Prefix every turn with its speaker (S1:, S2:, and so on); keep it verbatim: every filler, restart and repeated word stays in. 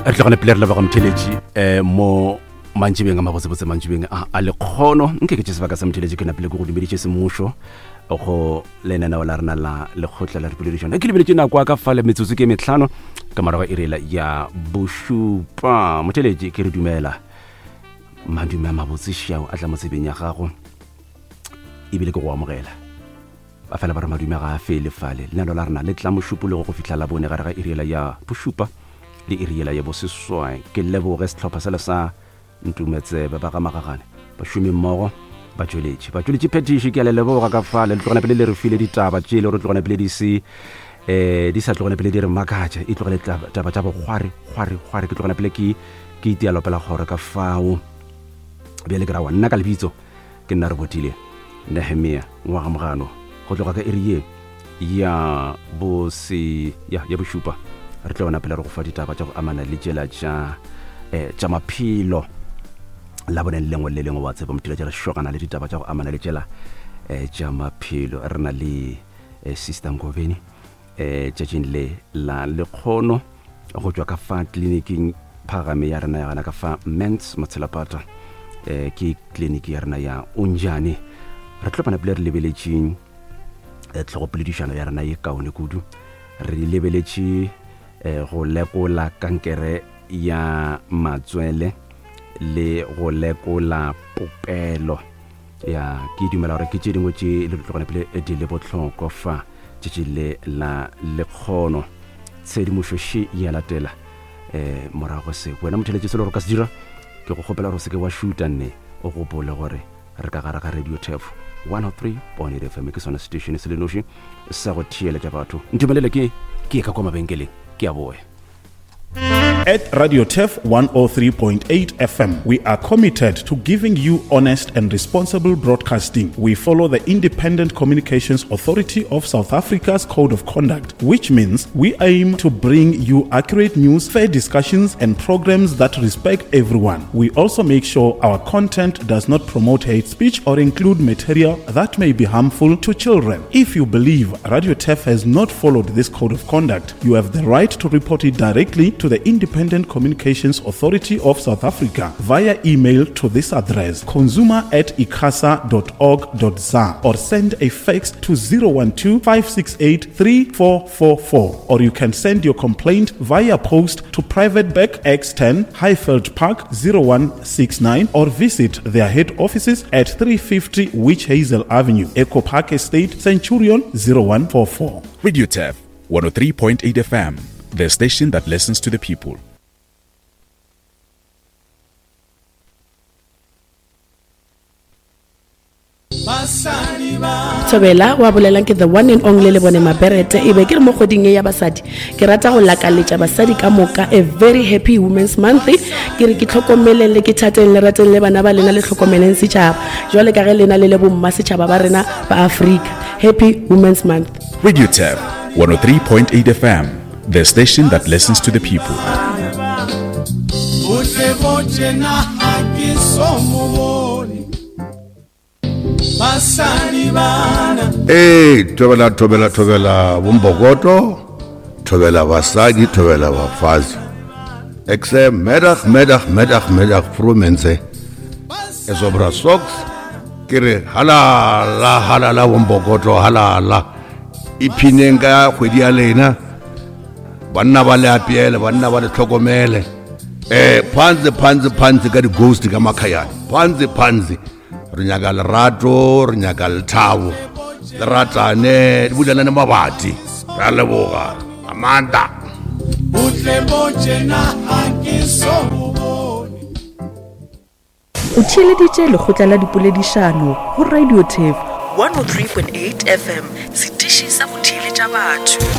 S1: re tla gona pele re leba ga Mtheletši eh mo mantšhibeng a mabotsebotse mantšhibeng a lekgono nke ke tse sebaka sa Mtheletši ke napile go go dumeditše semmušo go lenaneo la rena la lekgotla la repoledišano ke lebeletse nako ka fa le metsotso ke metlhano ka morago irela ya bošupa. Mtheletši ke re dumela madume a mabotse šiao a tla mo tsebeng ya gago ebile ke go amogela ba fela ba re madume ga a fele fale lenaneo la rena le tla mošupolego go fihla la bone gare ga irela ya bošupa le iriela ya boseswai. Ke leboge setlhopha sele sa ntumetsebe ba ga magagane ba šomi mmogo ba tšweletše ba tšweletše phetiši ke a le leboga ka fa le tlogone pele le re file ditaba tše le gore tlogone pele di se eh di sa tlogone pele di re makatša e tlogele taba tša bogware gware gware ke tlogone pele ke ke itialo pela gore ka fao bjale ke ra wa nna ka lebitso ke nna re botile Nehemia ngwaga mogano go tloga ka iri ye ya bose ya ya bošupa re tla bona pele re go fa ditaba tša go amana le tšela tša eh tša maphelo la bone lengwe le lengwe wa tseba motho tša re shogana le ditaba tša go amana le tšela eh tša maphelo re na le sister Ngoveni eh tšatšing le la lekgono go tšwa ka fa clinicing phagame ya rena ya gana ka fa Mens Matselapata eh ke clinic ya rena ya Unjani re tla bona pele re lebeletšeng e tlhogopoledišano ya rena ye kaone kudu re lebeletše go lekola kankere ya matswele le go lekola popelo ya ke dumela gore ke tše dingwe tše le tlogone pele di le bohlokwa fa tše le la lekgono tshedimošo še ya latela eh morago se wena Mtheletši se le gore ka se dira ke go kgopela gore se ke wa šuta nne o gopole gore re ka gara ka Radio T F one oh three point eight F M ke sona station se le noši sa go thiela tša batho ntumelele ke ke ka kwa mabenkeleng ke a boe.
S2: At Radio T F one oh three point eight F M, we are committed to giving you honest and responsible broadcasting. We follow the Independent Communications Authority of South Africa's Code of Conduct, which means we aim to bring you accurate news, fair discussions, and programs that respect everyone. We also make sure our content does not promote hate speech or include material that may be harmful to children. If you believe Radio T F has not followed this Code of Conduct, you have the right to report it directly to the Independent Communications Authority of South Africa via email to this address consumer at icasa dot org dot za or send a fax to zero one two five six eight three four four four, or you can send your complaint via post to Private Bag X ten Highfield Park zero one six nine or visit their head offices at three fifty Witch Hazel Avenue, Echo Park Estate, Centurion zero one four four.
S3: Radio T F one oh three point eight F M, the station that listens to the people.
S4: Thobela wa bolelang ke the one and only le bone Maberete e be ke re mo goding ya basadi ke rata go lakaletša basadi ka moka a very happy women's month ke re ke tlhokomeleng le ke thateng le rateng le bana ba lena le tlhokomeleng setšhaba jwale ka ge lena le le bomma setšhaba ba rena ba Africa. Happy women's month.
S3: Radio T F one oh three point eight F M, the station that listens to the people.
S5: Hey, thobela thobela thobela bombokoto, thobela basadi, thobela bafazi. Ekse medag medag medag medag frumense. Esobra socks kere halala halala bombokoto halala. Ipinenga kgwedi ya lena. Banna ba le apiele, banna ba le tlhokomele. Eh phanze phanze phanze ka di ghost ka makhayana. Phanze phanze re nyaka lerato re nyaka lethabo le ratane di bulana le mabati ra leboga Amanda
S6: utle botjena ha ke so bone
S7: o tsheleditše lekgotla la dipoledišano go Radio T F
S4: one oh three point eight F M, setiši sa go theeletša batho.